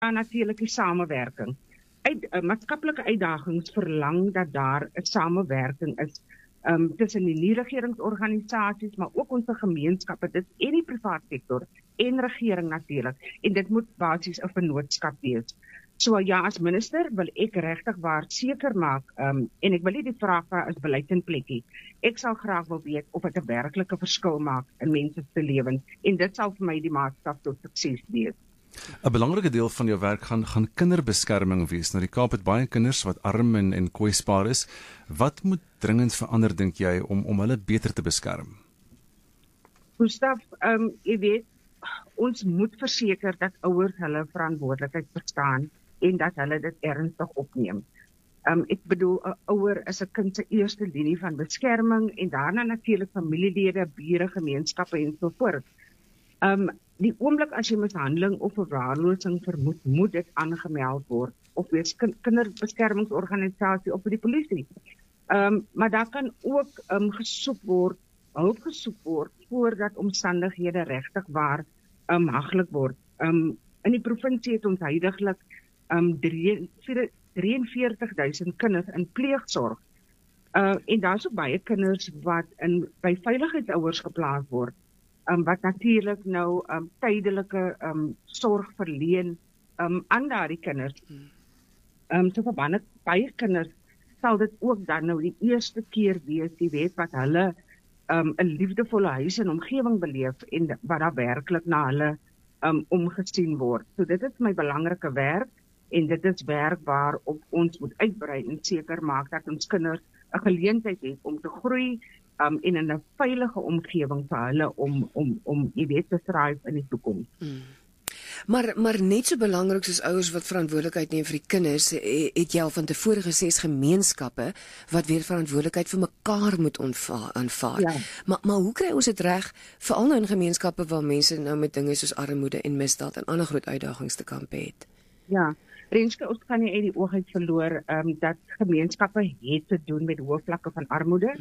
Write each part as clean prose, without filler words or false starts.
dan natuurlik die samewerking. Maatskaplike uitdagings verlang dat daar 'n samewerking is tussen die nie-regeringsorganisasies, maar ook ons gemeenskappe, dit en die private sektor en regering natuurlik. En dit moet basies 'n vennootskap wees. So ja, as minister wil ek regtig waar seker maak, en ek wil nie die vraag vra as beleid in plekkie. Ek sal graag wil weet of dit 'n werklike verskil maak in mense se lewens, en dit sal vir my die maatstaf tot sukses wees. 'n Belangrike deel van jou werk gaan kinderbeskerming wees. Nou die Kaap het baie kinders wat arm en kwesbaar is. Wat moet dringend verander, dink jy, om hulle beter te beskerm? Gustav, jy weet, ons moet verseker dat ouers hulle verantwoordelikheid verstaan en dat hulle dit ernstig opneem. Ek bedoel, 'n ouer is 'n kind se eerste linie van beskerming en daarna natuurlik familielede, bure, gemeenskappe en so voort. Die oomblik as jy mishandeling of verwaarlosing vermoed, moet dit aangemeld word of wees kinderbeskermingsorganisasie of die polisie. Maar daar kan ook hulp gesoek word voordat omstandighede regtig waar haglik word. In die provinsie het ons huidiglik 43.000 kinders in pleegsorg. En daar's ook baie kinders wat by veiligheidsouers geplaas word. Wat natuurlik nou tydelike sorg verleen aan daardie kinders. So vir baie kinders sal dit ook dan nou die eerste keer wees, jy weet, wat hulle 'n liefdevolle huis en omgewing beleef en wat daar werklik na hulle omgesien word. So dit is my belangrike werk en dit is werk waarop ons moet uitbrei en seker maak dat ons kinders 'n geleentheid het om te groei en in 'n veilige omgewing vir hulle om jy weet te thrive in die toekoms. Maar net so belangrik soos ouers wat verantwoordelikheid neem vir die kinders, het jy al van tevore gesê gemeenskappe wat weer verantwoordelikheid vir mekaar moet aanvaar. Ja. Maar hoe kry ons dit reg, veral nou in gemeenskappe waar mense nou met dinge soos armoede en misdaad en ander groot uitdagings te kamp het? Ja, Renske, ons kan nie uit die oog uit verloor dat gemeenskappe het te doen met hoë vlakke van armoede,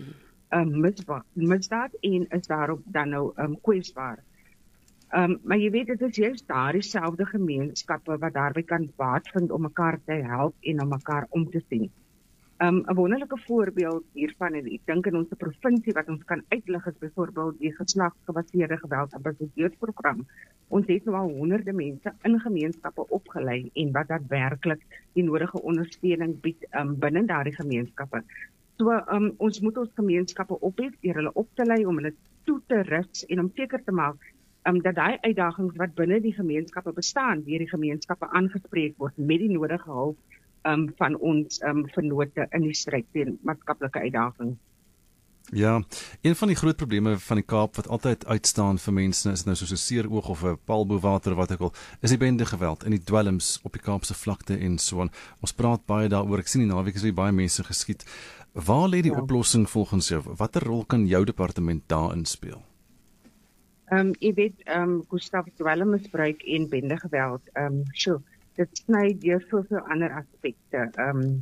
misdaad en is daarop dan nou kwesbaar. Maar jy weet, dit is juist daardie selfde gemeenskappe wat daarby kan baat vind om mekaar te help en om mekaar om te sien. 'n Wonderlike voorbeeld hiervan, en ek dink in ons provinsie wat ons kan uitlig, is byvoorbeeld die geslagsgebaseerde geweld-ambassadeursprogram. Ons het nou al honderde mense in gemeenskappe opgelei en wat daadwerklik die nodige ondersteuning bied binne daardie gemeenskappe. So ons moet ons gemeenskappe ophef deur hulle op te lei om hulle toe te rus en om seker te maak dat daai uitdagings wat binne die gemeenskappe bestaan, deur die gemeenskappe aangespreek word met die nodige hulp van ons vennote in die stryd teen maatskaplike uitdagings. Ja, een van die groot probleme van die Kaap wat altyd uitstaan vir mense, is nou soos 'n seeroog of 'n palboewater wat ek al, is die bendegeweld in die dwelms op die Kaapse vlakte en so aan. Ons praat baie daaroor. Ek sien die naweek is weer baie mense geskiet. Waar lê die oplossing volgens jou? Watter rol kan jou departement daarin speel? Jy weet, Gustav, dwelmmisbruik en bendegeweld, dit sny deur soveel ander aspekte.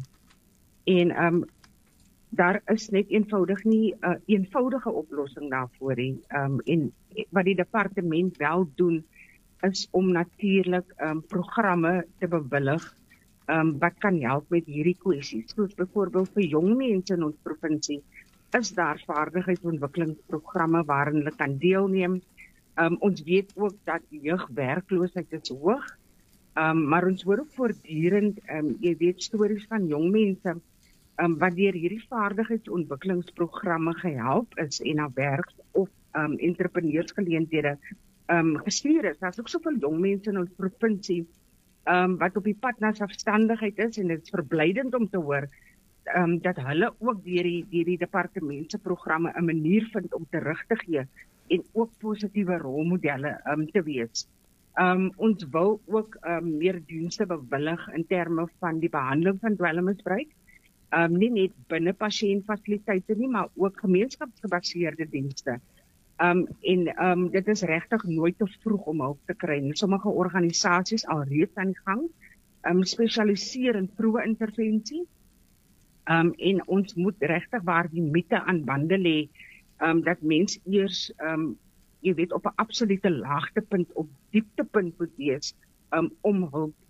Daar is net eenvoudig nie 'n eenvoudige oplossing daarvoor nie. En wat die departement wel doen, is om natuurlik programme te bewillig wat kan help met hierdie kwessies. Soos byvoorbeeld vir jong mense in ons provinsie is daar vaardigheidsontwikkelingsprogramme waarin hulle kan deelneem. Ons weet ook dat jeugwerkloosheid is hoog, maar ons hoor ook voortdurend, jy weet, stories van jong mense wat deur hierdie vaardigheidsontwikkelingsprogramme gehelp is en na werk of entrepreneursgeleenthede gestuur is. Daar's ook soveel jong mense in ons provinsie wat op die pad na selfstandigheid is, en dit is verblydend om te hoor dat hulle ook deur die departement se programme 'n manier vind om terug te gee en ook positiewe rolmodelle te wees. Ons wil ook meer dienste bewillig in terme van die behandeling van dwelmmisbruik. Nie net binne pasiëntfasiliteite nie, maar ook gemeenskapsgebaseerde dienste. Dit is regtig nooit te vroeg om hulp te kry nie. Sommige organisasies alreeds aan die gang, spesialiseer in vroeë intervensie. En ons moet regtig waar die mite aan bande lê, dat mens eers, jy weet, op 'n absolute laagtepunt, op dieptepunt moet wees, om hulp